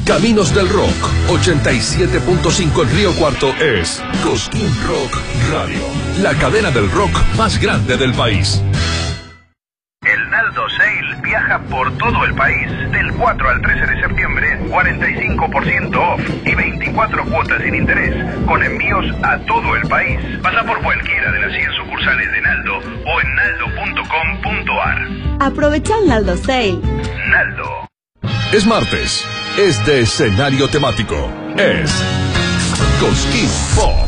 Caminos del Rock, 87.5 en Río Cuarto es Cosquín Rock Radio, la cadena del rock más grande del país. El Naldo Sale viaja por todo el país. Del 4 al 13 de septiembre, 45% off y 24 cuotas sin interés, con envíos a todo el país. Pasa por cualquiera de las 100 sucursales de Naldo o en naldo.com.ar. Aprovecha el Naldo Sale. Naldo. Es martes, es de escenario temático, es Cosquín Pop.